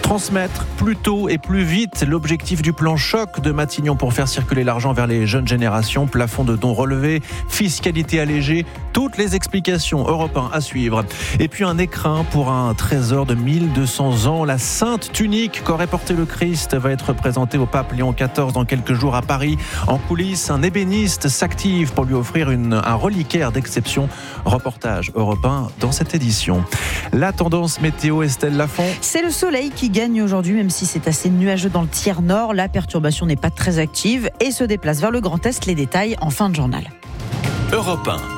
Transmettre plus tôt et plus vite, l'objectif du plan choc de Matignon pour faire circuler l'argent vers les jeunes générations. Plafond de dons relevé, fiscalité allégée, toutes les explications. Europe 1 à suivre. Et puis un écrin pour un trésor de 1200 ans. La sainte tunique qu'aurait porté le Christ va être présentée au pape Léon XIV dans quelques jours à Paris. En coulisses, un ébéniste s'active pour lui offrir un reliquaire d'exception. Reportage Europe 1 dans cette édition. La tendance météo, Estelle Lafont. C'est le soleil qui gagne aujourd'hui, même si c'est assez nuageux dans le tiers nord. La perturbation n'est pas très active et se déplace vers le Grand Est. Les détails en fin de journal. Europe 1.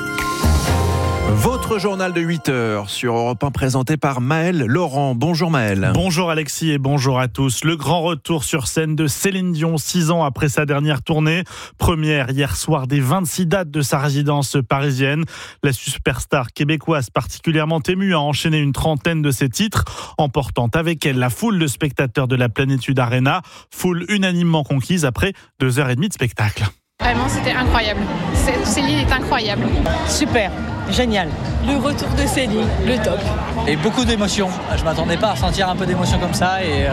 Votre journal de 8h sur Europe 1 présenté par Maël Laurent. Bonjour Maël. Bonjour Alexis et bonjour à tous. Le grand retour sur scène de Céline Dion, 6 ans après sa dernière tournée. Première hier soir des 26 dates de sa résidence parisienne. La superstar québécoise particulièrement émue a enchaîné une trentaine de ses titres, emportant avec elle la foule de spectateurs de la Plénitude Arena. Foule unanimement conquise après 2h30 de spectacle. Vraiment, c'était incroyable. Céline est incroyable. Super, génial. Le retour de Céline, le top. Et beaucoup d'émotions. Je ne m'attendais pas à ressentir un peu d'émotion comme ça. Et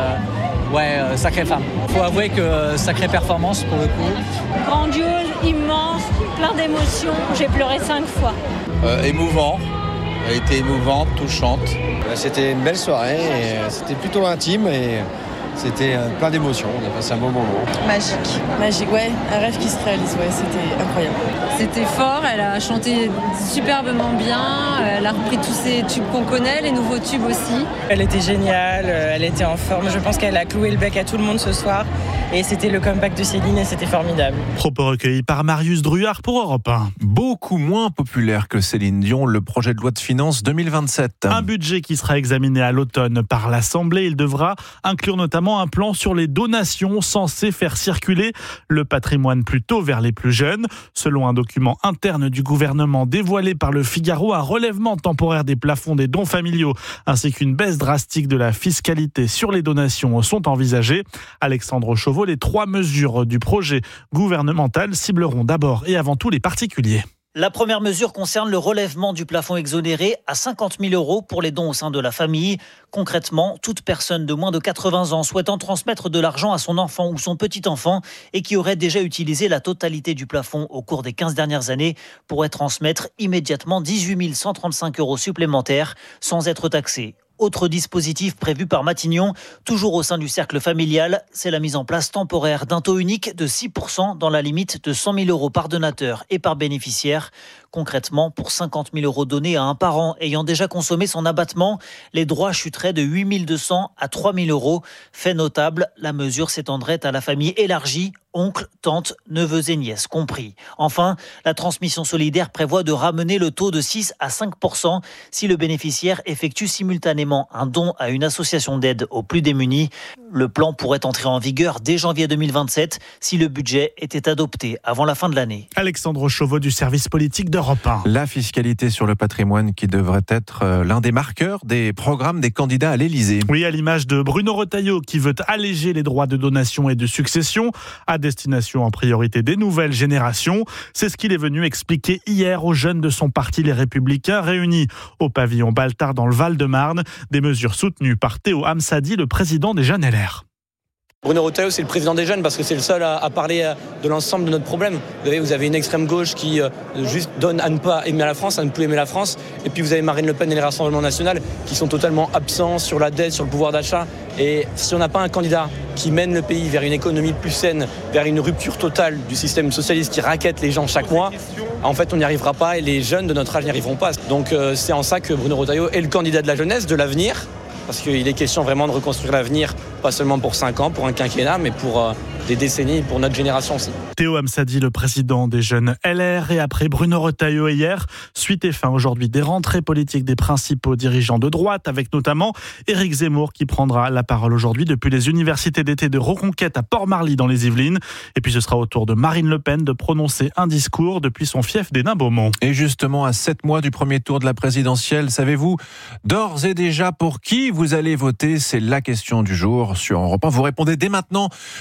sacrée femme. Il faut avouer que sacrée performance pour le coup. Grandiose, immense, plein d'émotions. J'ai pleuré 5 fois. Émouvant. Elle a été émouvante, touchante. C'était une belle soirée. Et c'était plutôt intime et c'était plein d'émotions. On a passé un bon moment. Magique, ouais, un rêve qui se réalise, ouais, c'était incroyable. C'était fort, elle a chanté superbement bien, elle a repris tous ces tubes qu'on connaît, les nouveaux tubes aussi. Elle était géniale, elle était en forme. Je pense qu'elle a cloué le bec à tout le monde ce soir. Et c'était le comeback de Céline et c'était formidable. Propos recueillis par Marius Druard pour Europe 1. Beaucoup moins populaire que Céline Dion, le projet de loi de finances 2027. Un budget qui sera examiné à l'automne par l'Assemblée. Il devra inclure notamment un plan sur les donations censé faire circuler le patrimoine plutôt vers les plus jeunes. Selon un document interne du gouvernement dévoilé par le Figaro, un relèvement temporaire des plafonds des dons familiaux ainsi qu'une baisse drastique de la fiscalité sur les donations sont envisagées. Alexandre Chauveau, les 3 mesures du projet gouvernemental cibleront d'abord et avant tout les particuliers. La première mesure concerne le relèvement du plafond exonéré à 50 000 € pour les dons au sein de la famille. Concrètement, toute personne de moins de 80 ans souhaitant transmettre de l'argent à son enfant ou son petit-enfant et qui aurait déjà utilisé la totalité du plafond au cours des 15 dernières années pourrait transmettre immédiatement 18 135 € supplémentaires sans être taxé. Autre dispositif prévu par Matignon, toujours au sein du cercle familial, c'est la mise en place temporaire d'un taux unique de 6% dans la limite de 100 000 € par donateur et par bénéficiaire. Concrètement, pour 50 000 € donnés à un parent ayant déjà consommé son abattement, les droits chuteraient de 8 200 à 3 000 €. Fait notable, la mesure s'étendrait à la famille élargie, oncles, tantes, neveux et nièces compris. Enfin, la transmission solidaire prévoit de ramener le taux de 6 à 5% si le bénéficiaire effectue simultanément un don à une association d'aide aux plus démunis. Le plan pourrait entrer en vigueur dès janvier 2027 si le budget était adopté avant la fin de l'année. Alexandre Chauveau du service politique d'Europe 1. La fiscalité sur le patrimoine qui devrait être l'un des marqueurs des programmes des candidats à l'Élysée. Oui, à l'image de Bruno Retailleau qui veut alléger les droits de donation et de succession à destination en priorité des nouvelles générations. C'est ce qu'il est venu expliquer hier aux jeunes de son parti Les Républicains réunis au pavillon Baltard dans le Val-de-Marne. Des mesures soutenues par Théo Hamsadi, le président des Jeunes LR. Bruno Retailleau, c'est le président des jeunes parce que c'est le seul à parler de l'ensemble de notre problème. Vous avez une extrême gauche qui juste donne à ne pas aimer la France, à ne plus aimer la France. Et puis vous avez Marine Le Pen et les Rassemblements National qui sont totalement absents sur la dette, sur le pouvoir d'achat. Et si on n'a pas un candidat qui mène le pays vers une économie plus saine, vers une rupture totale du système socialiste qui raquette les gens chaque mois, en fait on n'y arrivera pas et les jeunes de notre âge n'y arriveront pas. Donc c'est en ça que Bruno Retailleau est le candidat de la jeunesse, de l'avenir. Parce qu'il est question vraiment de reconstruire l'avenir, pas seulement pour 5 ans, pour un quinquennat, mais pour des décennies, pour notre génération aussi. Théo Hamsadi, le président des Jeunes LR, et après Bruno Retailleau hier, suite et fin aujourd'hui des rentrées politiques des principaux dirigeants de droite, avec notamment Éric Zemmour qui prendra la parole aujourd'hui depuis les universités d'été de Reconquête à Port-Marly dans les Yvelines. Et puis ce sera au tour de Marine Le Pen de prononcer un discours depuis son fief des Nains-Beaumont. Et justement, à 7 mois du premier tour de la présidentielle, savez-vous d'ores et déjà pour qui vous allez voter? C'est la question du jour sur Europe 1. Vous répondez dès maintenant sur le site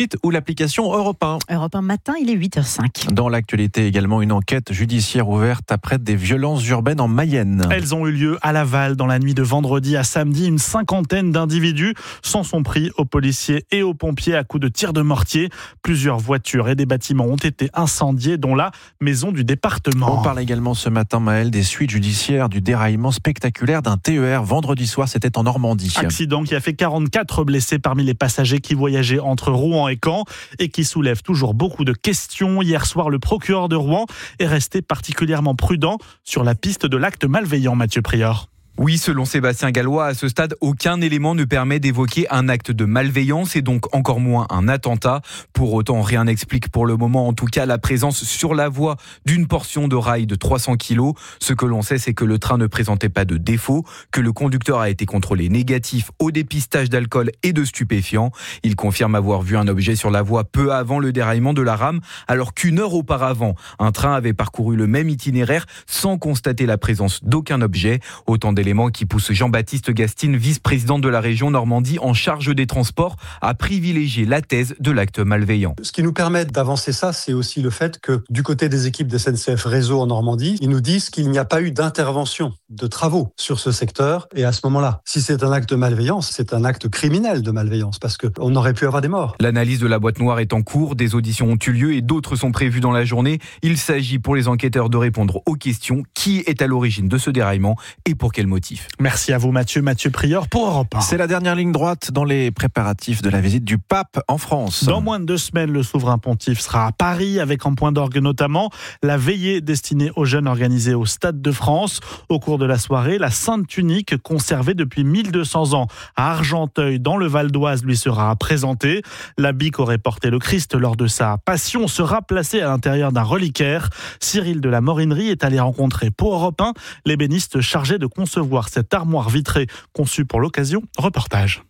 site ou l'application Europe 1. Europe 1 matin, il est 8h05. Dans l'actualité également, une enquête judiciaire ouverte après des violences urbaines en Mayenne. Elles ont eu lieu à Laval dans la nuit de vendredi à samedi. Une cinquantaine d'individus s'en sont pris aux policiers et aux pompiers à coups de tirs de mortier. Plusieurs voitures et des bâtiments ont été incendiés, dont la maison du département. On parle également ce matin, Maël, des suites judiciaires du déraillement spectaculaire d'un TER. Vendredi soir, c'était en Normandie. Accident qui a fait 44 blessés parmi les passagers qui voyageaient entre Rouen et Caen et qui soulève toujours beaucoup de questions. Hier soir, le procureur de Rouen est resté particulièrement prudent sur la piste de l'acte malveillant, Mathieu Prieur. Oui, selon Sébastien Gallois, à ce stade, aucun élément ne permet d'évoquer un acte de malveillance et donc encore moins un attentat. Pour autant, rien n'explique pour le moment, en tout cas, la présence sur la voie d'une portion de rail de 300 kilos. Ce que l'on sait, c'est que le train ne présentait pas de défaut, que le conducteur a été contrôlé négatif au dépistage d'alcool et de stupéfiants. Il confirme avoir vu un objet sur la voie peu avant le déraillement de la rame, alors qu'une heure auparavant, un train avait parcouru le même itinéraire sans constater la présence d'aucun objet. Autant d'éléments qui pousse Jean-Baptiste Gastine, vice-président de la région Normandie en charge des transports, à privilégier la thèse de l'acte malveillant. Ce qui nous permet d'avancer ça, c'est aussi le fait que du côté des équipes de SNCF Réseau en Normandie, ils nous disent qu'il n'y a pas eu d'intervention, de travaux sur ce secteur. Et à ce moment-là, si c'est un acte de malveillance, c'est un acte criminel de malveillance parce qu'on aurait pu avoir des morts. L'analyse de la boîte noire est en cours, des auditions ont eu lieu et d'autres sont prévues dans la journée. Il s'agit pour les enquêteurs de répondre aux questions. Qui est à l'origine de ce déraillement et pour quel motif? Merci à vous Mathieu Prieur pour Europe 1. C'est la dernière ligne droite dans les préparatifs de la visite du pape en France. Dans moins de 2 semaines, le souverain pontife sera à Paris avec en point d'orgue notamment la veillée destinée aux jeunes organisée au Stade de France. Au cours de la soirée, la Sainte Tunique conservée depuis 1200 ans à Argenteuil dans le Val d'Oise lui sera présentée. L'habit qu'aurait porté le Christ lors de sa passion sera placé à l'intérieur d'un reliquaire. Cyril de la Morinerie est allé rencontrer pour Europe 1 l'ébéniste chargé de concevoir cette armoire vitrée conçue pour l'occasion. Reportage.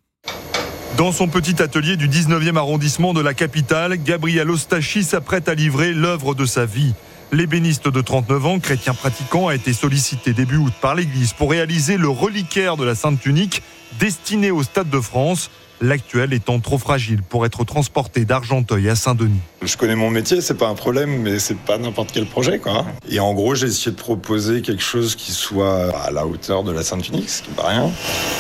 Dans son petit atelier du 19e arrondissement de la capitale, Gabriel Ostachi s'apprête à livrer l'œuvre de sa vie. L'ébéniste de 39 ans, chrétien pratiquant, a été sollicité début août par l'église pour réaliser le reliquaire de la Sainte Tunique destiné au Stade de France. L'actuel étant trop fragile pour être transporté d'Argenteuil à Saint-Denis. Je connais mon métier, c'est pas un problème, mais c'est pas n'importe quel projet, quoi. Et en gros, j'ai essayé de proposer quelque chose qui soit à la hauteur de la Sainte Tunique, ce qui n'est pas rien.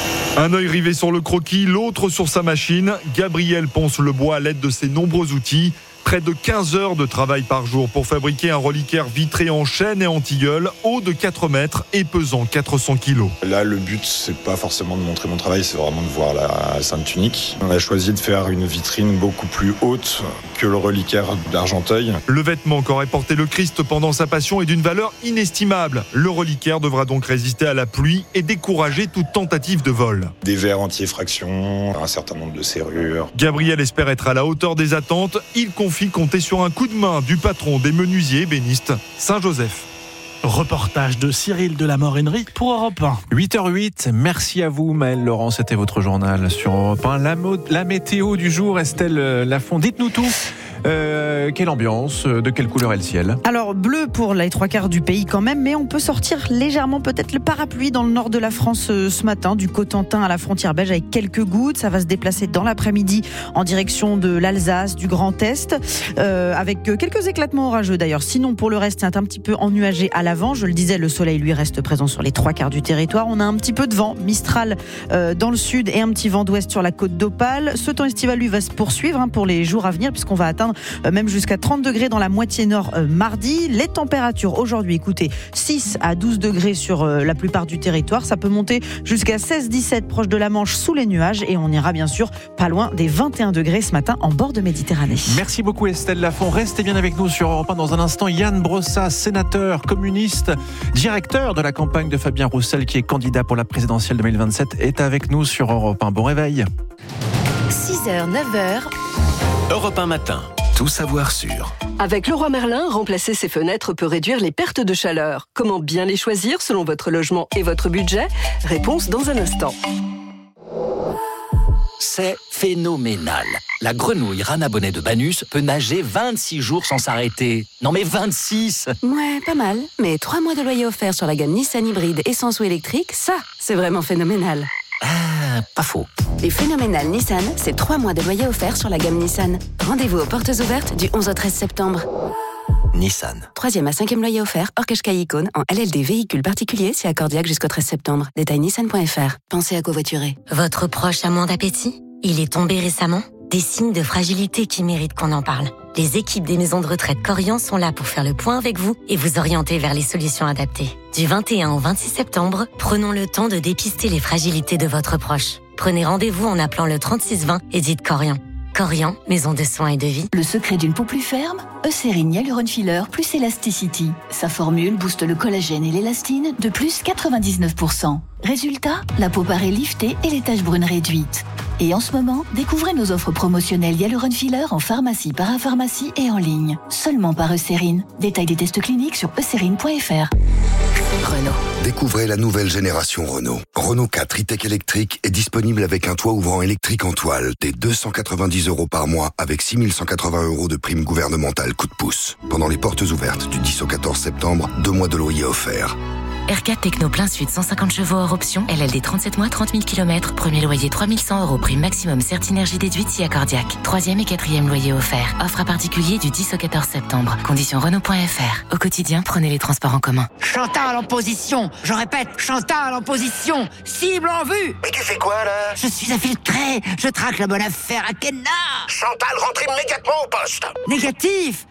Un œil rivé sur le croquis, l'autre sur sa machine. Gabriel ponce le bois à l'aide de ses nombreux outils. Près de 15 heures de travail par jour pour fabriquer un reliquaire vitré en chêne et en tilleul, haut de 4 mètres et pesant 400 kilos. Là, le but, c'est pas forcément de montrer mon travail, c'est vraiment de voir la Sainte Tunique. On a choisi de faire une vitrine beaucoup plus haute que le reliquaire d'Argenteuil. Le vêtement qu'aurait porté le Christ pendant sa passion est d'une valeur inestimable. Le reliquaire devra donc résister à la pluie et décourager toute tentative de vol. Des verres anti-effraction, un certain nombre de serrures. Gabriel espère être à la hauteur des attentes. Il confie compter sur un coup de main du patron des menuisiers ébénistes, Saint-Joseph. Reportage de Cyril de la Morinerie pour Europe 1. 8h08, merci à vous Maël Laurent, c'était votre journal sur Europe 1. La météo du jour, Estelle Lafont, dites-nous tout. Quelle ambiance, de quelle couleur est le ciel? Alors bleu pour les 3/4 du pays quand même, mais on peut sortir légèrement peut-être le parapluie dans le nord de la France ce matin, du Cotentin à la frontière belge avec quelques gouttes. Ça va se déplacer dans l'après-midi en direction de l'Alsace, du Grand Est, avec quelques éclatements orageux d'ailleurs. Sinon pour le reste, c'est un petit peu ennuagé à l'avant. Je le disais, le soleil lui reste présent sur les 3/4 du territoire. On a un petit peu de vent, Mistral dans le sud et un petit vent d'ouest sur la côte d'Opale. Ce temps estival lui va se poursuivre pour les jours à venir puisqu'on va atteindre même jusqu'à 30 degrés dans la moitié nord mardi. Les températures aujourd'hui, écoutez, 6 à 12 degrés sur la plupart du territoire. Ça peut monter jusqu'à 16-17 proche de la Manche sous les nuages et on ira bien sûr pas loin des 21 degrés ce matin en bord de Méditerranée. Merci beaucoup Estelle Lafont. Restez bien avec nous sur Europe 1 dans un instant. Yann Brossat, sénateur communiste, directeur de la campagne de Fabien Roussel qui est candidat pour la présidentielle 2027, est avec nous sur Europe 1. Bon réveil. 6h, 9h. Europe 1 matin. Tout savoir sur. Avec Leroy Merlin, remplacer ses fenêtres peut réduire les pertes de chaleur. Comment bien les choisir selon votre logement et votre budget? Réponse dans un instant. C'est phénoménal. La grenouille Rana Bonnet de Banus peut nager 26 jours sans s'arrêter. Non mais 26! Ouais, pas mal. Mais 3 mois de loyer offert sur la gamme Nissan hybride essence ou électrique, ça, c'est vraiment phénoménal. Ah, pas faux. Les phénoménales Nissan, c'est 3 mois de loyer offert sur la gamme Nissan. Rendez-vous aux portes ouvertes du 11 au 13 septembre. Nissan. 3e à 5e loyer offert, hors Qashqai Icône, en LLD véhicule particulier, c'est accordiaque jusqu'au 13 septembre. Détail nissan.fr. Pensez à covoiturer. Votre proche a moins d'appétit ? Il est tombé récemment ? Des signes de fragilité qui méritent qu'on en parle. Les équipes des maisons de retraite Corian sont là pour faire le point avec vous et vous orienter vers les solutions adaptées. Du 21 au 26 septembre, prenons le temps de dépister les fragilités de votre proche. Prenez rendez-vous en appelant le 3620 et dites Corian. Corian, maison de soins et de vie. Le secret d'une peau plus ferme ? Eucérine Hyaluron Filler plus Elasticity. Sa formule booste le collagène et l'élastine de plus 99%. Résultat, la peau paraît liftée et les taches brunes réduites. Et en ce moment, découvrez nos offres promotionnelles Hyaluron Filler en pharmacie, parapharmacie et en ligne. Seulement par Eucérine. Détail des tests cliniques sur eucérine.fr. Renault. Découvrez la nouvelle génération Renault. Renault 4 e-tech électrique est disponible avec un toit ouvrant électrique en toile dès 290 € par mois avec 6 180 € de prime gouvernementale coup de pouce. Pendant les portes ouvertes du 10 au 14 septembre, 2 mois de loyer offerts. R4 Techno plein sud, 150 chevaux hors option, LLD 37 mois, 30 000 km, premier loyer 3 100 €, prime maximum Certinergie déduite si accordiaque. 3e et 4e loyer offert. Offre à particulier du 10 au 14 septembre. Conditions Renault.fr. Au quotidien, prenez les transports en commun. Chantal en position. Je répète, Chantal en position. Cible en vue. Mais tu fais quoi là ? Je suis infiltré. Je traque la bonne affaire à Kenna. Chantal, rentre immédiatement au poste. Négatif.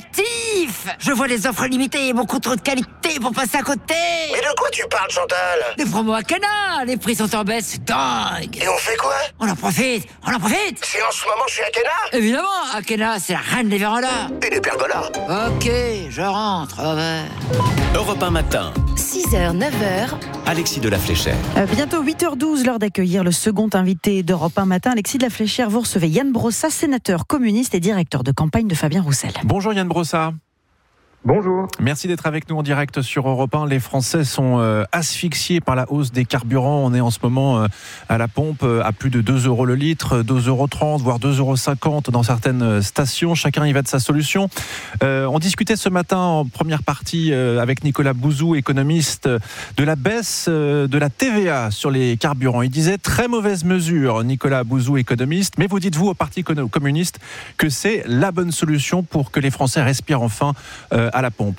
Je vois des offres limitées et beaucoup trop de qualité pour passer à côté. Mais de quoi tu parles, Chantal ? Des promos à Kenna. Les prix sont en baisse, c'est dingue. Et on fait quoi ? On en profite. Si en ce moment je suis à Kenna ? Évidemment, Akena, c'est la reine des vérandas. Et des pergolas. Ok, je rentre. Europe 1 matin. 6h, 9h. Alexis de la Fléchère. Bientôt 8h12, l'heure d'accueillir le second invité d'Europe 1 matin. Alexis de la Fléchère, vous recevez Yann Brossa, sénateur communiste et directeur de campagne de Fabien Roussel. Bonjour Yann Brossa. Bonjour. Merci d'être avec nous en direct sur Europe 1. Les Français sont asphyxiés par la hausse des carburants. On est en ce moment à la pompe à plus de 2 € le litre, 2,30 €, voire 2,50 € dans certaines stations. Chacun y va de sa solution. On discutait ce matin en première partie avec Nicolas Bouzou, économiste, de la baisse de la TVA sur les carburants. Il disait très mauvaise mesure, Nicolas Bouzou, économiste. Mais vous dites-vous au Parti communiste que c'est la bonne solution pour que les Français respirent enfin à la pompe?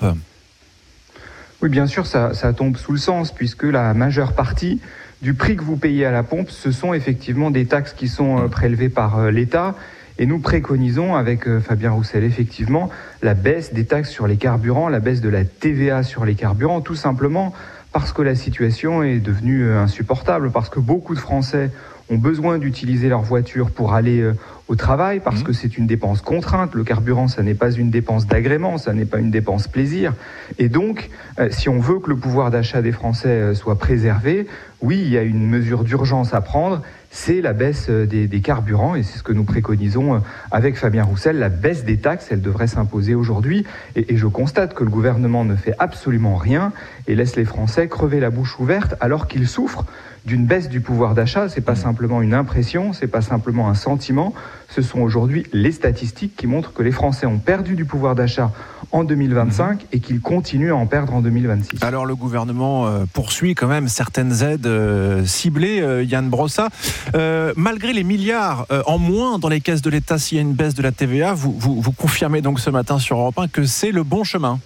Oui, bien sûr, ça tombe sous le sens, puisque la majeure partie du prix que vous payez à la pompe, ce sont effectivement des taxes qui sont prélevées par l'État. Et nous préconisons, avec Fabien Roussel, effectivement, la baisse des taxes sur les carburants, la baisse de la TVA sur les carburants, tout simplement parce que la situation est devenue insupportable, parce que beaucoup de Français ont besoin d'utiliser leur voiture pour aller au travail, parce que c'est une dépense contrainte. Le carburant, ça n'est pas une dépense d'agrément, ça n'est pas une dépense plaisir. Et donc, si on veut que le pouvoir d'achat des Français soit préservé, oui, il y a une mesure d'urgence à prendre, c'est la baisse des carburants, et c'est ce que nous préconisons avec Fabien Roussel. La baisse des taxes, elle devrait s'imposer aujourd'hui, et je constate que le gouvernement ne fait absolument rien et laisse les Français crever la bouche ouverte alors qu'ils souffrent d'une baisse du pouvoir d'achat. C'est pas simplement une impression, c'est pas simplement un sentiment, ce sont aujourd'hui les statistiques qui montrent que les Français ont perdu du pouvoir d'achat en 2025 et qu'ils continuent à en perdre en 2026. Alors le gouvernement poursuit quand même certaines aides ciblées, Yann Brossa. Malgré les milliards en moins dans les caisses de l'État s'il y a une baisse de la TVA, vous confirmez donc ce matin sur Europe 1 que c'est le bon chemin?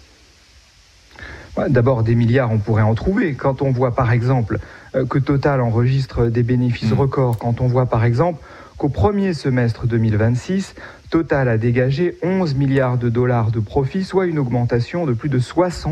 D'abord, des milliards, on pourrait en trouver. Quand on voit par exemple que Total enregistre des bénéfices records, quand on voit par exemple qu'au premier semestre 2026, Total a dégagé 11 milliards de dollars de profit, soit une augmentation de plus de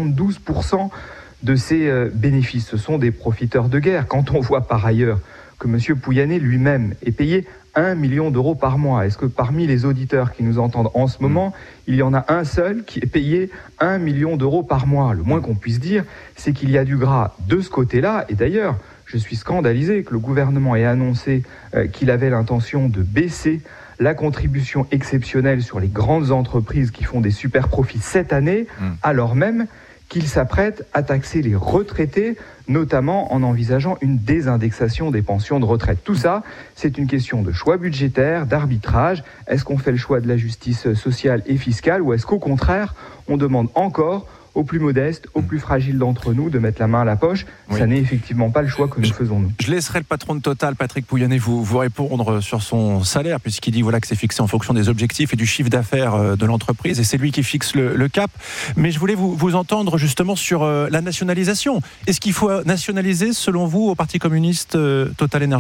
72% de ses bénéfices. Ce sont des profiteurs de guerre. Quand on voit par ailleurs que M. Pouyanné lui-même est payé 1 million d'euros par mois. Est-ce que parmi les auditeurs qui nous entendent en ce moment, il y en a un seul qui est payé 1 million d'euros par mois? Le moins qu'on puisse dire, c'est qu'il y a du gras de ce côté-là. Et d'ailleurs, je suis scandalisé que le gouvernement ait annoncé qu'il avait l'intention de baisser la contribution exceptionnelle sur les grandes entreprises qui font des super profits cette année, alors même qu'il s'apprête à taxer les retraités, notamment en envisageant une désindexation des pensions de retraite. Tout ça, c'est une question de choix budgétaire, d'arbitrage. Est-ce qu'on fait le choix de la justice sociale et fiscale, ou est-ce qu'au contraire, on demande encore aux plus modestes, aux plus fragiles d'entre nous, de mettre la main à la poche. Oui. Ça n'est effectivement pas le choix que nous faisons, nous. Je laisserai le patron de Total, Patrick Pouyanné, vous répondre sur son salaire, puisqu'il dit que c'est fixé en fonction des objectifs et du chiffre d'affaires de l'entreprise, et c'est lui qui fixe le cap. Mais je voulais vous entendre justement sur la nationalisation. Est-ce qu'il faut nationaliser, selon vous, au Parti communiste, Total Énergie ?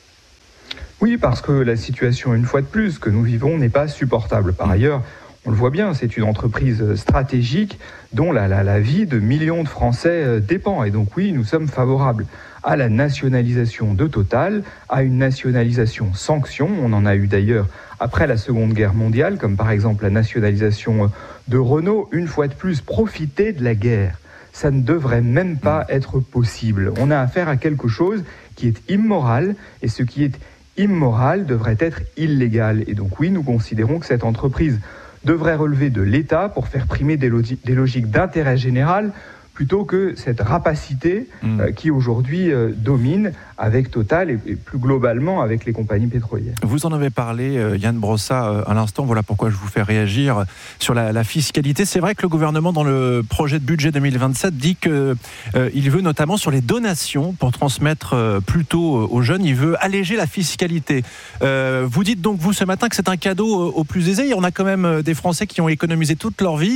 Oui, parce que la situation, une fois de plus, que nous vivons n'est pas supportable. Par ailleurs, on le voit bien, c'est une entreprise stratégique dont la vie de millions de Français dépend. Et donc oui, nous sommes favorables à la nationalisation de Total, à une nationalisation sanction. On en a eu d'ailleurs après la Seconde Guerre mondiale, comme par exemple la nationalisation de Renault. Une fois de plus, profiter de la guerre, ça ne devrait même pas être possible. On a affaire à quelque chose qui est immoral, et ce qui est immoral devrait être illégal. Et donc oui, nous considérons que cette entreprise devrait relever de l'État pour faire primer des logiques d'intérêt général plutôt que cette rapacité qui aujourd'hui domine avec Total et plus globalement avec les compagnies pétrolières. Vous en avez parlé, Yann Brossat, à l'instant. Voilà pourquoi je vous fais réagir sur la fiscalité. C'est vrai que le gouvernement, dans le projet de budget 2027, dit qu'il veut notamment sur les donations pour transmettre plus tôt aux jeunes, il veut alléger la fiscalité. Vous dites donc, vous, ce matin, que c'est un cadeau aux plus aisés. On a quand même des Français qui ont économisé toute leur vie,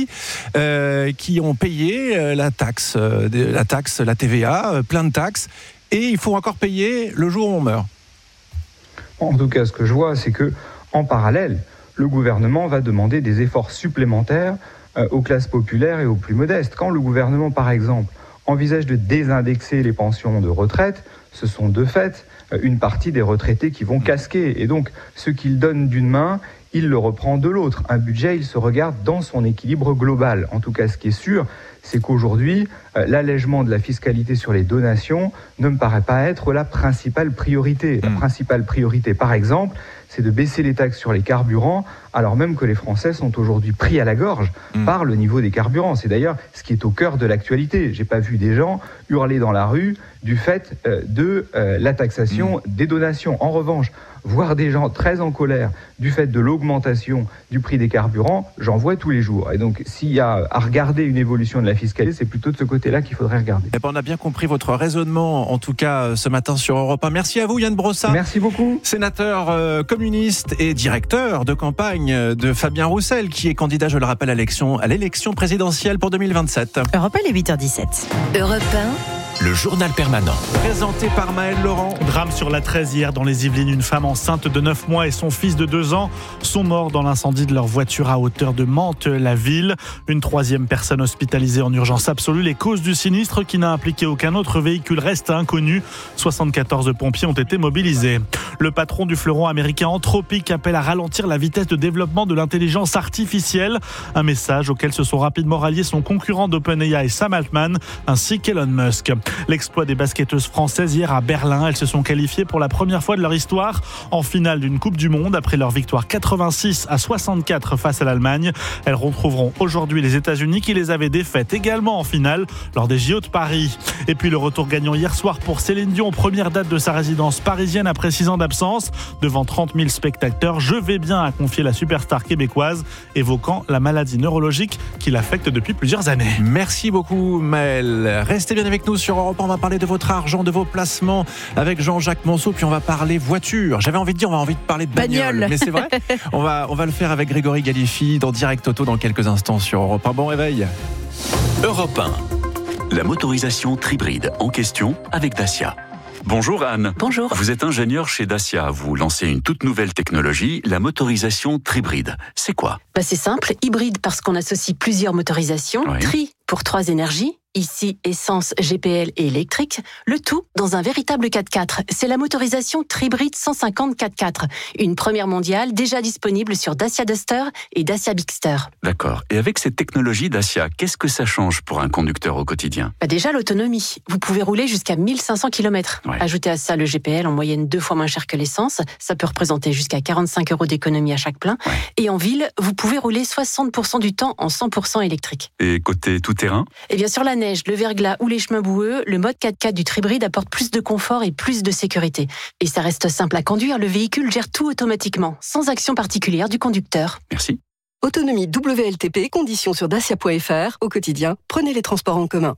qui ont payé la taxe, la TVA, plein de taxes. Et il faut encore payer le jour où on meurt. En tout cas, ce que je vois, c'est que en parallèle, le gouvernement va demander des efforts supplémentaires aux classes populaires et aux plus modestes. Quand le gouvernement, par exemple, envisage de désindexer les pensions de retraite, ce sont de fait une partie des retraités qui vont casquer. Et donc, ce qu'il donne d'une main, il le reprend de l'autre. Un budget, il se regarde dans son équilibre global. En tout cas, ce qui est sûr, c'est qu'aujourd'hui, l'allègement de la fiscalité sur les donations ne me paraît pas être la principale priorité. La principale priorité, par exemple, c'est de baisser les taxes sur les carburants, alors même que les Français sont aujourd'hui pris à la gorge par le niveau des carburants. C'est d'ailleurs ce qui est au cœur de l'actualité. J'ai pas vu des gens hurler dans la rue du fait de la taxation des donations. En revanche, voir des gens très en colère du fait de l'augmentation du prix des carburants, j'en vois tous les jours. Et donc, s'il y a à regarder une évolution de la fiscalité, c'est plutôt de ce côté-là qu'il faudrait regarder. On a bien compris votre raisonnement, en tout cas ce matin sur Europe 1. Merci à vous, Yann Brossat. Merci beaucoup. Sénateur communiste et directeur de campagne de Fabien Roussel, qui est candidat, je le rappelle, à l'élection présidentielle pour 2027. Europe 1, il est 8h17. Europe 1, le journal permanent. Présenté par Maël Laurent. Drame sur la 13 hier dans les Yvelines. Une femme enceinte de 9 mois et son fils de 2 ans sont morts dans l'incendie de leur voiture à hauteur de Mantes-la-Ville. Une 3e personne hospitalisée en urgence absolue. Les causes du sinistre, qui n'a impliqué aucun autre véhicule, restent inconnues. 74 pompiers ont été mobilisés. Le patron du fleuron américain Anthropic appelle à ralentir la vitesse de développement de l'intelligence artificielle. Un message auquel se sont rapidement ralliés son concurrent d'OpenAI, Sam Altman, ainsi qu'Elon Musk. L'exploit des basketteuses françaises hier à Berlin. Elles se sont qualifiées pour la première fois de leur histoire en finale d'une Coupe du Monde après leur victoire 86-64 face à l'Allemagne. Elles retrouveront aujourd'hui les États-Unis qui les avaient défaites également en finale lors des JO de Paris. Et puis le retour gagnant hier soir pour Céline Dion, première date de sa résidence parisienne après 6 ans d'absence. Devant 30 000 spectateurs, je vais bien, a confié la superstar québécoise, évoquant la maladie neurologique qui l'affecte depuis plusieurs années. Merci beaucoup Maël. Restez bien avec nous sur Europe 1, on va parler de votre argent, de vos placements avec Jean-Jacques Monceau, puis on va parler voiture. J'avais envie de dire, on a envie de parler de bagnole, mais c'est vrai. On va le faire avec Grégory Galifi dans Direct Auto dans quelques instants sur Europe 1. Bon réveil. Europe 1. La motorisation Tribride en question avec Dacia. Bonjour Anne. Bonjour. Vous êtes ingénieur chez Dacia. Vous lancez une toute nouvelle technologie, la motorisation Tribride. C'est quoi ? C'est simple, hybride parce qu'on associe plusieurs motorisations, Oui. Tri pour 3 énergies, ici essence, GPL et électrique, le tout dans un véritable 4x4. C'est la motorisation Tribride 150 4x4, une première mondiale déjà disponible sur Dacia Duster et Dacia Bigster. D'accord. Et avec cette technologie Dacia, qu'est-ce que ça change pour un conducteur au quotidien ? Déjà l'autonomie, vous pouvez rouler jusqu'à 1500 km. Ouais. Ajoutez à ça le GPL en moyenne 2 fois moins cher que l'essence, ça peut représenter jusqu'à 45 € d'économie à chaque plein. Ouais. Et en ville, vous pouvez rouler 60% du temps en 100% électrique. Et côté tout-terrain ? Et bien sur la neige, le verglas ou les chemins boueux, le mode 4x4 du Tribride apporte plus de confort et plus de sécurité. Et ça reste simple à conduire, le véhicule gère tout automatiquement, sans action particulière du conducteur. Merci. Autonomie WLTP, conditions sur dacia.fr. Au quotidien, prenez les transports en commun.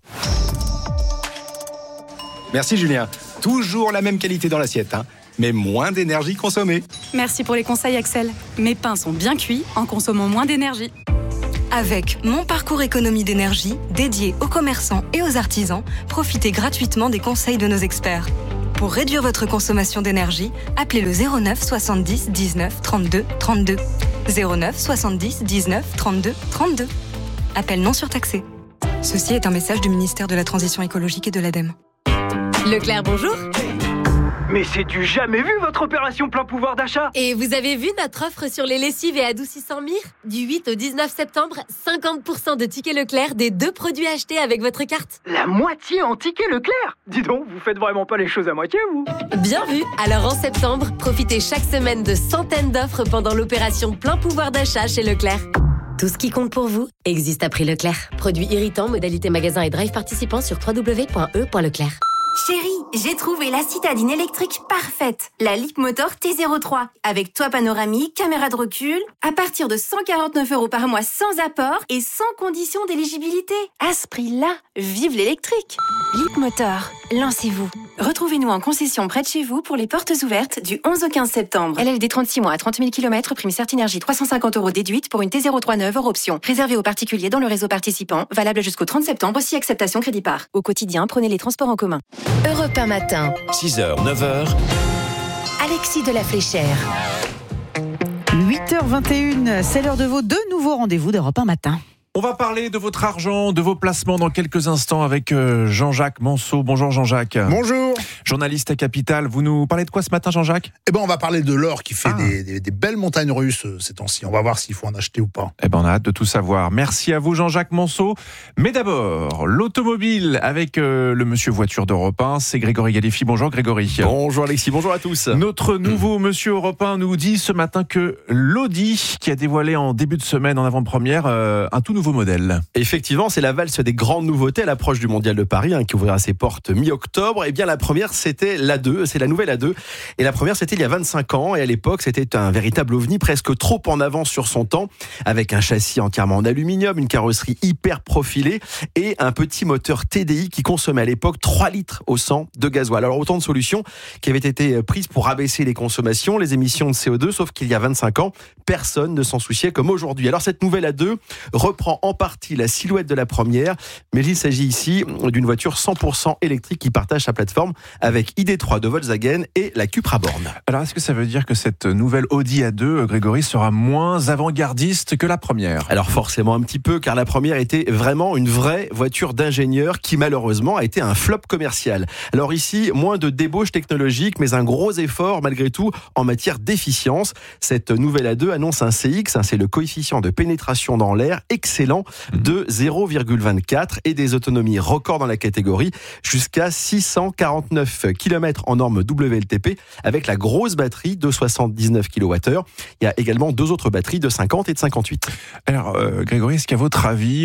Merci Julien. Toujours la même qualité dans l'assiette, mais moins d'énergie consommée. Merci pour les conseils Axel. Mes pains sont bien cuits en consommant moins d'énergie. Avec Mon Parcours Économie d'énergie, dédié aux commerçants et aux artisans, profitez gratuitement des conseils de nos experts. Pour réduire votre consommation d'énergie, appelez le 09 70 19 32 32. 09 70 19 32 32. Appel non surtaxé. Ceci est un message du ministère de la Transition écologique et de l'ADEME. Leclerc, bonjour. Mais c'est du jamais vu votre opération plein pouvoir d'achat. Et vous avez vu notre offre sur les lessives et adoucissants Mire ? Du 8 au 19 septembre, 50% de tickets Leclerc des 2 produits achetés avec votre carte. La moitié en tickets Leclerc. Dis donc, vous faites vraiment pas les choses à moitié, vous. Bien vu. Alors en septembre, profitez chaque semaine de centaines d'offres pendant l'opération plein pouvoir d'achat chez Leclerc. Tout ce qui compte pour vous existe à prix Leclerc. Produits irritants, modalité magasin et drive participants sur www.e.leclerc. Chérie, j'ai trouvé la citadine électrique parfaite. La Leapmotor T03. Avec toit panoramique, caméra de recul. À partir de 149 € par mois sans apport et sans condition d'éligibilité. À ce prix-là, vive l'électrique. Leapmotor, lancez-vous. Retrouvez-nous en concession près de chez vous pour les portes ouvertes du 11 au 15 septembre. LLD 36 mois à 30 000 km, prime Certinergie 350 € déduite pour une T03 neuve hors option. Réservé aux particuliers dans le réseau participant. Valable jusqu'au 30 septembre, aussi acceptation crédit par. Au quotidien, prenez les transports en commun. Europe 1 matin. 6h, 9h. Alexis de la Fléchère. 8h21, c'est l'heure de vos 2 nouveaux rendez-vous d'Europe 1 matin. On va parler de votre argent, de vos placements dans quelques instants avec Jean-Jacques Manceau. Bonjour Jean-Jacques. Bonjour. Journaliste à Capital. Vous nous parlez de quoi ce matin Jean-Jacques ? On va parler de l'or qui fait des belles montagnes russes ces temps-ci. On va voir s'il faut en acheter ou pas. On a hâte de tout savoir. Merci à vous Jean-Jacques Manceau. Mais d'abord, l'automobile avec le monsieur voiture d'Europe 1, c'est Grégory Galifi. Bonjour Grégory. Bonjour Alexis, bonjour à tous. Notre nouveau monsieur Europe 1 nous dit ce matin que l'Audi, qui a dévoilé en début de semaine en avant-première un tout nouveau modèle. Effectivement, c'est la valse des grandes nouveautés à l'approche du Mondial de Paris qui ouvrira ses portes mi-octobre. Et bien la première, c'était l'A2, c'est la nouvelle A2. Et la première, c'était il y a 25 ans. Et à l'époque, c'était un véritable ovni, presque trop en avance sur son temps, avec un châssis entièrement en aluminium, une carrosserie hyper profilée et un petit moteur TDI qui consommait à l'époque 3 litres au 100 de gasoil. Alors autant de solutions qui avaient été prises pour abaisser les consommations, les émissions de CO2, sauf qu'il y a 25 ans, personne ne s'en souciait comme aujourd'hui. Alors cette nouvelle A2 reprend en partie la silhouette de la première, mais il s'agit ici d'une voiture 100% électrique qui partage sa plateforme avec ID.3 de Volkswagen et la Cupra Born. Alors est-ce que ça veut dire que cette nouvelle Audi A2, Grégory, sera moins avant-gardiste que la première ? Alors forcément un petit peu, car la première était vraiment une vraie voiture d'ingénieur qui malheureusement a été un flop commercial. Alors ici, moins de débauche technologique, mais un gros effort malgré tout en matière d'efficience. Cette nouvelle A2 annonce un CX, c'est le coefficient de pénétration dans l'air, excellent, de 0,24 et des autonomies records dans la catégorie, jusqu'à 649 km en norme WLTP, avec la grosse batterie de 79 kWh. Il y a également 2 autres batteries de 50 et de 58. Alors, Grégory, est-ce qu'à votre avis,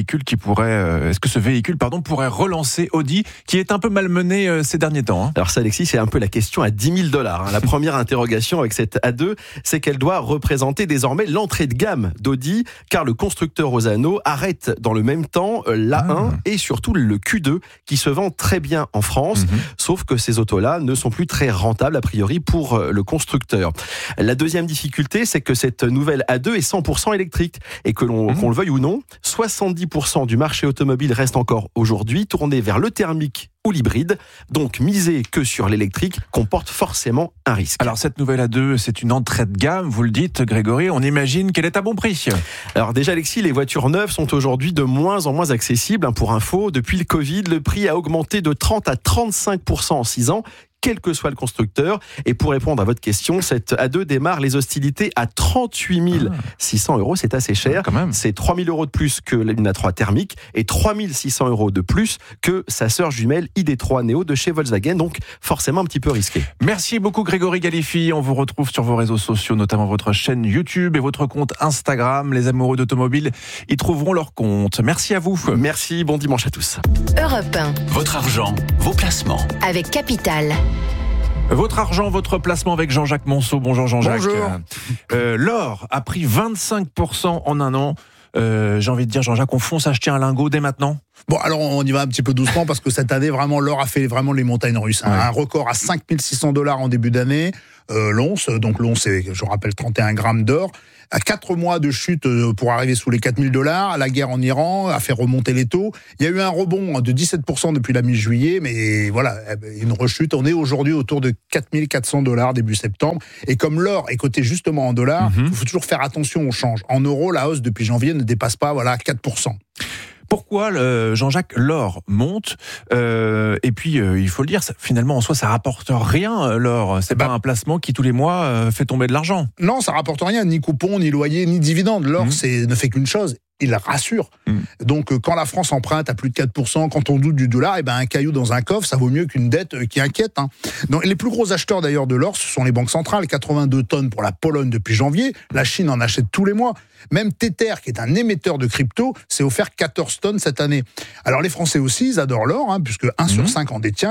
est-ce que ce véhicule pourrait relancer Audi, qui est un peu malmené ces derniers temps Alors ça, Alexis, c'est un peu la question à $10 000. La première interrogation avec cette A2, c'est qu'elle doit représenter désormais l'entrée de gamme d'Audi, car le constructeur aux anneaux arrête dans le même temps l'A1 et surtout le Q2, qui se vend très bien en France, sauf que ces autos-là ne sont plus très rentables a priori pour le constructeur. La deuxième difficulté, c'est que cette nouvelle A2 est 100% électrique et qu'on le veuille ou non, 70% du marché automobile reste encore aujourd'hui tourné vers le thermique ou l'hybride, donc miser que sur l'électrique comporte forcément un risque. Alors cette nouvelle A2, c'est une entrée de gamme, vous le dites Grégory, on imagine qu'elle est à bon prix. Alors déjà Alexis, les voitures neuves sont aujourd'hui de moins en moins accessibles. Pour info, depuis le Covid, le prix a augmenté de 30 à 35% en 6 ans. Quel que soit le constructeur. Et pour répondre à votre question, cette A2 démarre les hostilités à 38 600 €. C'est assez cher. C'est 3 000 € de plus que l'une A3 thermique et 3 600 € de plus que sa sœur jumelle ID.3 Neo de chez Volkswagen. Donc forcément un petit peu risqué. Merci beaucoup Grégory Galifi. On vous retrouve sur vos réseaux sociaux, notamment votre chaîne YouTube et votre compte Instagram. Les amoureux d'automobile y trouveront leur compte. Merci à vous. Merci, bon dimanche à tous. Europe 1. Votre argent, vos placements. Avec Capital. Votre argent, votre placement avec Jean-Jacques Monceau. Bonjour Jean-Jacques. Bonjour. L'or a pris 25% en un an. J'ai envie de dire, Jean-Jacques, on fonce acheter un lingot dès maintenant ? Bon, alors on y va un petit peu doucement parce que cette année, vraiment, l'or a fait vraiment les montagnes russes. Hein. Ouais. Un record à 5 600 $ en début d'année. L'once, donc l'once, c'est, je rappelle, 31 grammes d'or. À 4 mois de chute pour arriver sous les 4 000 $, la guerre en Iran a fait remonter les taux. Il y a eu un rebond de 17% depuis la mi-juillet, mais voilà, une rechute. On est aujourd'hui autour de 4 400 $ début septembre. Et comme l'or est coté justement en dollars, il faut toujours faire attention au change. En euros, la hausse depuis janvier ne dépasse pas 4%. Pourquoi, Jean-Jacques, l'or monte et puis, il faut le dire, finalement, en soi, ça rapporte rien, l'or. C'est pas un placement qui, tous les mois, fait tomber de l'argent. Non, ça rapporte rien, ni coupon, ni loyer, ni dividende. L'or, ne fait qu'une chose, il rassure. Donc, quand la France emprunte à plus de 4%, quand on doute du dollar, un caillou dans un coffre, ça vaut mieux qu'une dette qui inquiète. Hein. Donc, les plus gros acheteurs, d'ailleurs, de l'or, ce sont les banques centrales. 82 tonnes pour la Pologne depuis janvier. La Chine en achète tous les mois. Même Tether, qui est un émetteur de crypto, s'est offert 14 tonnes cette année. Alors, les Français aussi, ils adorent l'or, puisque 1 sur 5 en détient.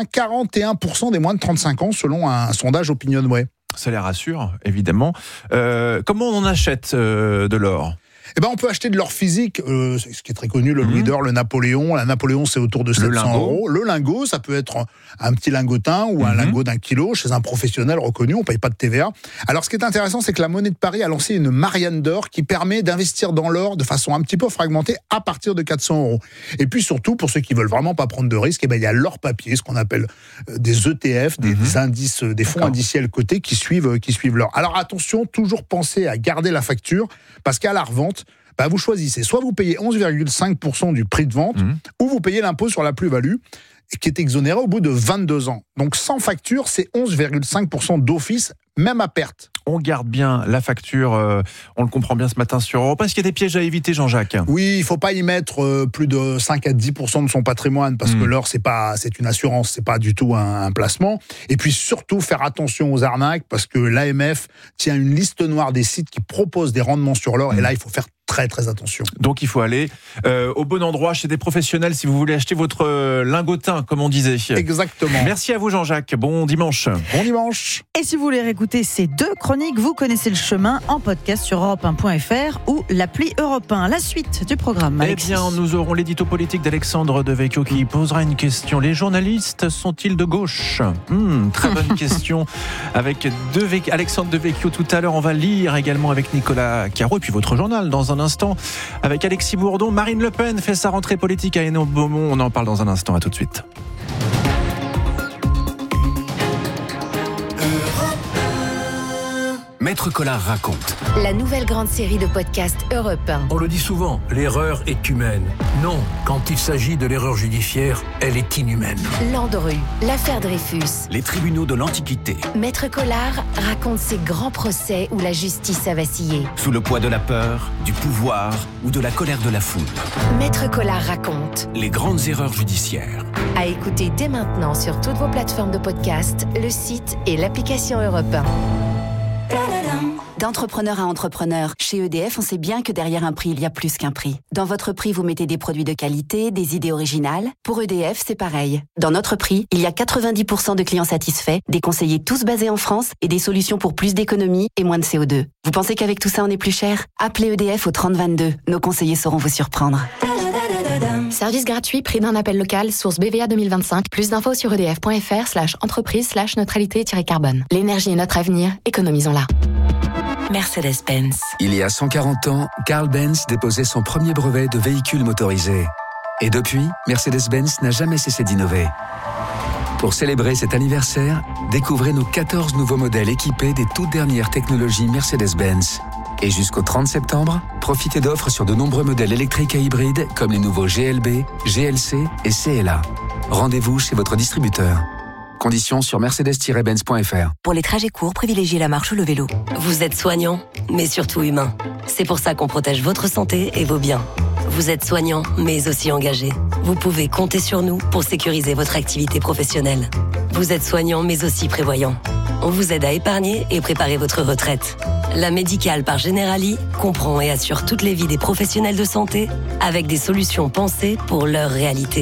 41% des moins de 35 ans, selon un sondage OpinionWay. Ça les rassure, évidemment. Comment on en achète de l'or ? On peut acheter de l'or physique, ce qui est très connu, le Louis d'or, le Napoléon. La Napoléon, c'est autour de 700 €. Le lingot, ça peut être un petit lingotin ou un lingot d'1 kilo chez un professionnel reconnu, on ne paye pas de TVA. Alors, ce qui est intéressant, c'est que la Monnaie de Paris a lancé une Marianne d'or qui permet d'investir dans l'or de façon un petit peu fragmentée à partir de 400 €. Et puis surtout, pour ceux qui veulent vraiment pas prendre de risques, il y a l'or papier, ce qu'on appelle des ETF, des indices, des fonds indiciels cotés qui suivent l'or. Alors attention, toujours penser à garder la facture, parce qu'à la revente, vous choisissez, soit vous payez 11,5% du prix de vente, ou vous payez l'impôt sur la plus-value, qui est exonéré au bout de 22 ans. Donc sans facture, c'est 11,5% d'office, même à perte. On garde bien la facture, on le comprend bien ce matin sur Europe. Est-ce qu'il y a des pièges à éviter, Jean-Jacques ? Oui, il ne faut pas y mettre plus de 5 à 10% de son patrimoine, parce que l'or, c'est une assurance, c'est pas du tout un placement. Et puis surtout, faire attention aux arnaques, parce que l'AMF tient une liste noire des sites qui proposent des rendements sur l'or, et là, il faut faire très très attention. Donc il faut aller au bon endroit, chez des professionnels, si vous voulez acheter votre lingotin, comme on disait. Exactement. Merci à vous, Jean-Jacques. Bon dimanche. Bon dimanche. Et si vous voulez réécouter ces 2 chroniques, vous connaissez le chemin en podcast sur europe1.fr ou l'appli Europe 1. La suite du programme, Alexis. Eh bien, nous aurons l'édito politique d'Alexandre Devecchio qui posera une question. Les journalistes sont-ils de gauche ? Très bonne question avec Alexandre Devecchio tout à l'heure. On va lire également avec Nicolas Caro et puis votre journal dans un instant avec Alexis Bourdon. Marine Le Pen fait sa rentrée politique à Hénon-Beaumont. On en parle dans un instant. À tout de suite. Maître Collard raconte. La nouvelle grande série de podcasts Europe 1. On le dit souvent, l'erreur est humaine. Non, quand il s'agit de l'erreur judiciaire, elle est inhumaine. Landru, l'affaire Dreyfus. Les tribunaux de l'Antiquité. Maître Collard raconte ces grands procès où la justice a vacillé. Sous le poids de la peur, du pouvoir ou de la colère de la foule. Maître Collard raconte. Les grandes erreurs judiciaires. À écouter dès maintenant sur toutes vos plateformes de podcast, le site et l'application Europe 1. D'entrepreneur à entrepreneur, chez EDF, on sait bien que derrière un prix, il y a plus qu'un prix. Dans votre prix, vous mettez des produits de qualité, des idées originales. Pour EDF, c'est pareil. Dans notre prix, il y a 90% de clients satisfaits, des conseillers tous basés en France et des solutions pour plus d'économies et moins de CO2. Vous pensez qu'avec tout ça, on est plus cher ? Appelez EDF au 3022. Nos conseillers sauront vous surprendre. Service gratuit, prix d'un appel local, source BVA 2025. Plus d'infos sur edf.fr/entreprise/neutralité-carbone. L'énergie est notre avenir, économisons-la. Mercedes-Benz. Il y a 140 ans, Carl Benz déposait son premier brevet de véhicule motorisé. Et depuis, Mercedes-Benz n'a jamais cessé d'innover. Pour célébrer cet anniversaire, découvrez nos 14 nouveaux modèles équipés des toutes dernières technologies Mercedes-Benz. Et jusqu'au 30 septembre, profitez d'offres sur de nombreux modèles électriques et hybrides comme les nouveaux GLB, GLC et CLA. Rendez-vous chez votre distributeur. Conditions sur mercedes-benz.fr. Pour les trajets courts, privilégiez la marche ou le vélo. Vous êtes soignant, mais surtout humain. C'est pour ça qu'on protège votre santé et vos biens. Vous êtes soignant, mais aussi engagé. Vous pouvez compter sur nous pour sécuriser votre activité professionnelle. Vous êtes soignant, mais aussi prévoyant. On vous aide à épargner et préparer votre retraite. La médicale par Generali comprend et assure toutes les vies des professionnels de santé avec des solutions pensées pour leur réalité.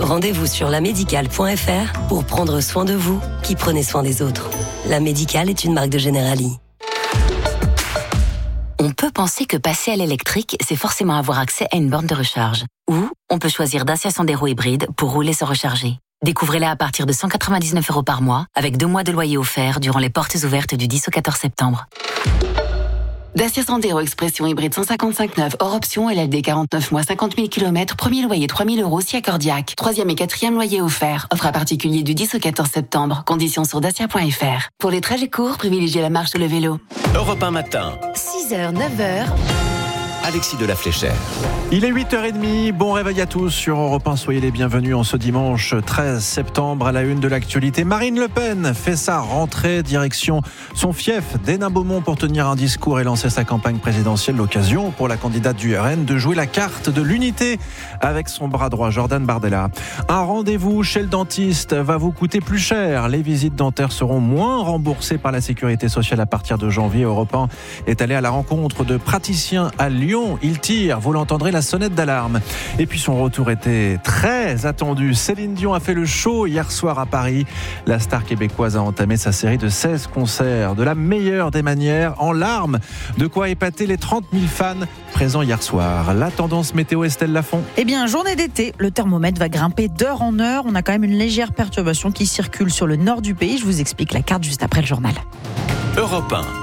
Rendez-vous sur lamédicale.fr pour prendre soin de vous qui prenez soin des autres. La Médicale est une marque de Generali. On peut penser que passer à l'électrique, c'est forcément avoir accès à une borne de recharge. Ou on peut choisir Dacia Sandero hybride pour rouler sans recharger. Découvrez-la à partir de 199 € par mois, avec 2 mois de loyer offert durant les portes ouvertes du 10 au 14 septembre. Dacia Sandero Expression hybride 155/9 hors option, LLD 49 mois 50 000 km, premier loyer 3 000 € si accordiaque. 3e et 4e loyer offert. Offre à particulier du 10 au 14 septembre. Conditions sur dacia.fr. Pour les trajets courts, privilégiez la marche ou le vélo. Europe 1 matin. 6h, 9h. Alexis de la Fléchère. Il est 8h30, bon réveil à tous sur Europe 1, soyez les bienvenus en ce dimanche 13 septembre à la une de l'actualité. Marine Le Pen fait sa rentrée direction son fief d'Hénin-Beaumont pour tenir un discours et lancer sa campagne présidentielle. L'occasion pour la candidate du RN de jouer la carte de l'unité avec son bras droit Jordan Bardella. Un rendez-vous chez le dentiste va vous coûter plus cher. Les visites dentaires seront moins remboursées par la sécurité sociale à partir de janvier. Europe 1 est allé à la rencontre de praticiens à Lyon. Il tire, vous l'entendrez, la sonnette d'alarme. Et puis son retour était très attendu. Céline Dion a fait le show hier soir à Paris. La star québécoise a entamé sa série de 16 concerts de la meilleure des manières, en larmes. De quoi épater les 30 000 fans présents hier soir. La tendance météo, Estelle Lafont. Eh bien, journée d'été, le thermomètre va grimper d'heure en heure. On a quand même une légère perturbation qui circule sur le nord du pays. Je vous explique la carte juste après le journal. Europe 1.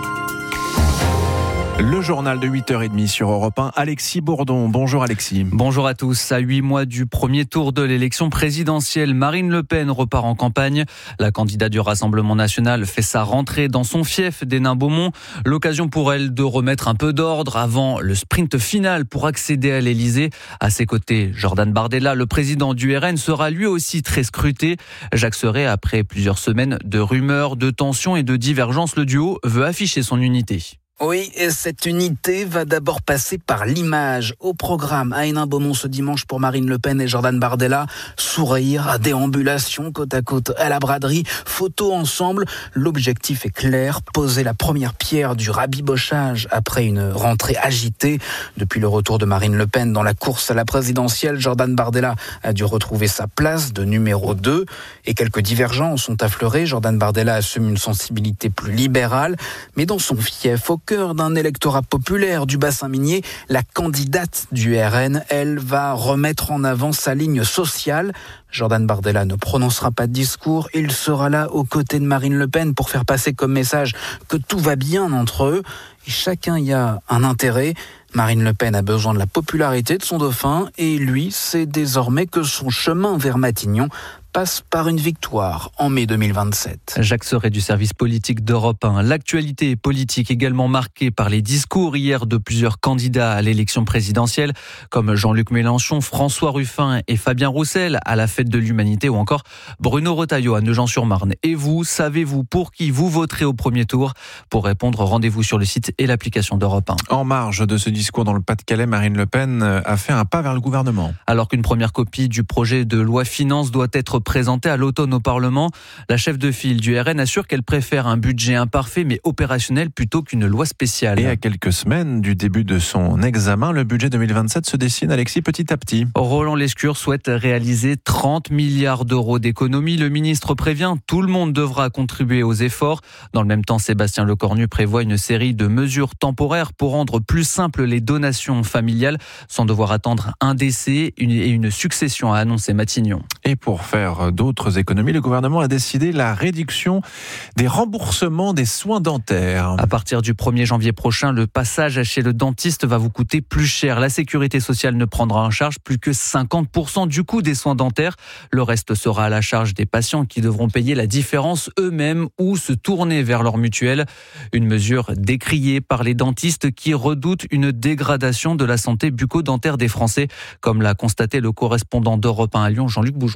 Le journal de 8h30 sur Europe 1. Alexis Bourdon. Bonjour Alexis. Bonjour à tous. À 8 mois du premier tour de l'élection présidentielle, Marine Le Pen repart en campagne. La candidate du Rassemblement national fait sa rentrée dans son fief d'Hénin-Beaumont. L'occasion pour elle de remettre un peu d'ordre avant le sprint final pour accéder à l'Élysée. À ses côtés, Jordan Bardella, le président du RN, sera lui aussi très scruté. Jacques Serret, après plusieurs semaines de rumeurs, de tensions et de divergences, le duo veut afficher son unité. Oui, et cette unité va d'abord passer par l'image. Au programme à Hénin-Beaumont ce dimanche pour Marine Le Pen et Jordan Bardella, sourire, déambulation côte à côte à la braderie, photos ensemble. L'objectif est clair, poser la première pierre du rabibochage après une rentrée agitée. Depuis le retour de Marine Le Pen dans la course à la présidentielle, Jordan Bardella a dû retrouver sa place de numéro 2 et quelques divergences ont affleuré. Jordan Bardella assume une sensibilité plus libérale, mais dans son fief, au cœur d'un électorat populaire du bassin minier, la candidate du RN, elle va remettre en avant sa ligne sociale. Jordan Bardella ne prononcera pas de discours, il sera là aux côtés de Marine Le Pen pour faire passer comme message que tout va bien entre eux. Et chacun y a un intérêt. Marine Le Pen a besoin de la popularité de son dauphin et lui sait désormais que son chemin vers Matignon passe par une victoire en mai 2027. Jacques Serret du service politique d'Europe 1. L'actualité politique également marquée par les discours hier de plusieurs candidats à l'élection présidentielle, comme Jean-Luc Mélenchon, François Ruffin et Fabien Roussel à la Fête de l'Humanité, ou encore Bruno Retailleau à Nogent-sur-Marne. Et vous, savez-vous pour qui vous voterez au premier tour? Pour répondre, rendez-vous sur le site et l'application d'Europe 1. En marge de ce discours dans le Pas-de-Calais, Marine Le Pen a fait un pas vers le gouvernement. Alors qu'une première copie du projet de loi finances doit être présentée à l'automne au Parlement, la chef de file du RN assure qu'elle préfère un budget imparfait mais opérationnel plutôt qu'une loi spéciale. Et à quelques semaines du début de son examen, le budget 2027 se dessine, Alexis, petit à petit. Roland Lescure souhaite réaliser 30 milliards d'euros d'économies. Le ministre prévient, tout le monde devra contribuer aux efforts. Dans le même temps, Sébastien Lecornu prévoit une série de mesures temporaires pour rendre plus simples les donations familiales, sans devoir attendre un décès et une succession, a annoncé Matignon. Et pour faire d'autres économies, le gouvernement a décidé la réduction des remboursements des soins dentaires. À partir du 1er janvier prochain, le passage chez le dentiste va vous coûter plus cher. La sécurité sociale ne prendra en charge plus que 50% du coût des soins dentaires. Le reste sera à la charge des patients qui devront payer la différence eux-mêmes ou se tourner vers leur mutuelle. Une mesure décriée par les dentistes qui redoutent une dégradation de la santé bucco-dentaire des Français, comme l'a constaté le correspondant d'Europe 1 à Lyon, Jean-Luc Boujon.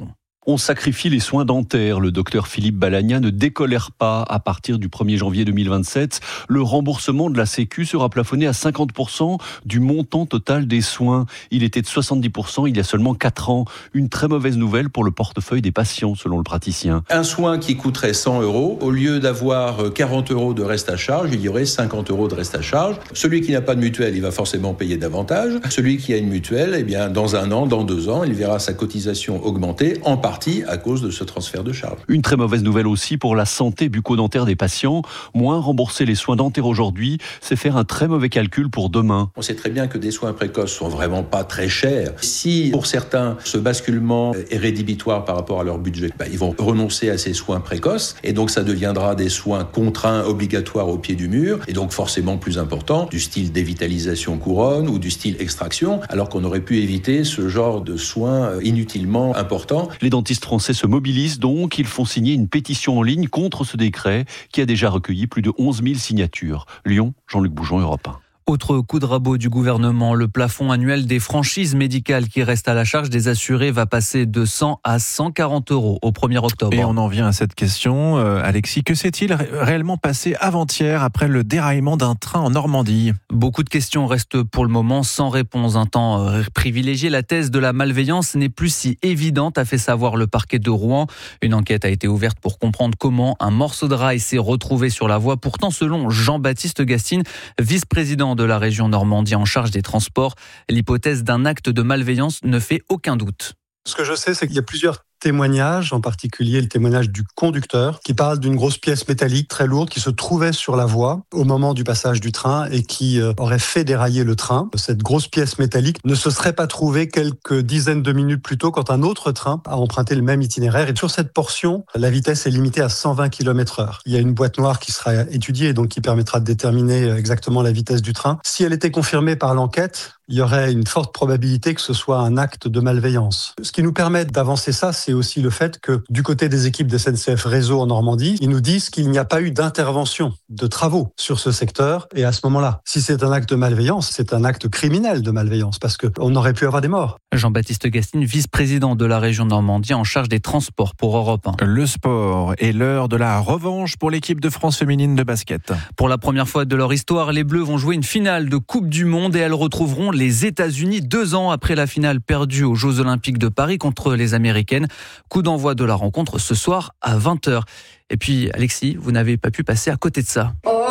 On sacrifie les soins dentaires. Le docteur Philippe Balagna ne décolère pas. À partir du 1er janvier 2027, le remboursement de la Sécu sera plafonné à 50% du montant total des soins. Il était de 70% il y a seulement 4 ans. Une très mauvaise nouvelle pour le portefeuille des patients, selon le praticien. Un soin qui coûterait 100 €, au lieu d'avoir 40 € de reste à charge, il y aurait 50 € de reste à charge. Celui qui n'a pas de mutuelle, il va forcément payer davantage. Celui qui a une mutuelle, eh bien, dans 1 an, dans 2 ans, il verra sa cotisation augmenter, en partie à cause de ce transfert de charge. Une très mauvaise nouvelle aussi pour la santé bucco-dentaire des patients. Moins rembourser les soins dentaires aujourd'hui, c'est faire un très mauvais calcul pour demain. On sait très bien que des soins précoces sont vraiment pas très chers. Si pour certains, ce basculement est rédhibitoire par rapport à leur budget, ils vont renoncer à ces soins précoces et donc ça deviendra des soins contraints, obligatoires au pied du mur et donc forcément plus importants, du style dévitalisation couronne ou du style extraction, alors qu'on aurait pu éviter ce genre de soins inutilement importants. Les dentistes français se mobilisent donc. Ils font signer une pétition en ligne contre ce décret qui a déjà recueilli plus de 11 000 signatures. Lyon, Jean-Luc Bougeon, Europe 1. Autre coup de rabot du gouvernement, le plafond annuel des franchises médicales qui reste à la charge des assurés va passer de 100 à 140 € au 1er octobre. Et on en vient à cette question. Alexis, que s'est-il réellement passé avant-hier après le déraillement d'un train en Normandie ? Beaucoup de questions restent pour le moment sans réponse. Un temps privilégié, la thèse de la malveillance n'est plus si évidente, a fait savoir le parquet de Rouen. Une enquête a été ouverte pour comprendre comment un morceau de rail s'est retrouvé sur la voie. Pourtant, selon Jean-Baptiste Gastine, vice-président de la région Normandie en charge des transports, l'hypothèse d'un acte de malveillance ne fait aucun doute. Ce que je sais, c'est qu'il y a plusieurs témoignages, en particulier le témoignage du conducteur, qui parle d'une grosse pièce métallique très lourde qui se trouvait sur la voie au moment du passage du train et qui aurait fait dérailler le train. Cette grosse pièce métallique ne se serait pas trouvée quelques dizaines de minutes plus tôt quand un autre train a emprunté le même itinéraire. Et sur cette portion, la vitesse est limitée à 120 km/h. Il y a une boîte noire qui sera étudiée et donc qui permettra de déterminer exactement la vitesse du train. Si elle était confirmée par l'enquête, il y aurait une forte probabilité que ce soit un acte de malveillance. Ce qui nous permet d'avancer ça, c'est aussi le fait que du côté des équipes de SNCF Réseau en Normandie, ils nous disent qu'il n'y a pas eu d'intervention, de travaux sur ce secteur. Et à ce moment-là, si c'est un acte de malveillance, c'est un acte criminel de malveillance parce qu'on aurait pu avoir des morts. Jean-Baptiste Gastine, vice-président de la région Normandie en charge des transports pour Europe 1. Le sport est l'heure de la revanche pour l'équipe de France féminine de basket. Pour la première fois de leur histoire, les Bleus vont jouer une finale de Coupe du Monde et elles retrouveront les États-Unis 2 ans après la finale perdue aux Jeux Olympiques de Paris contre les Américaines. Coup d'envoi de la rencontre ce soir à 20h. Et puis Alexis, vous n'avez pas pu passer à côté de ça.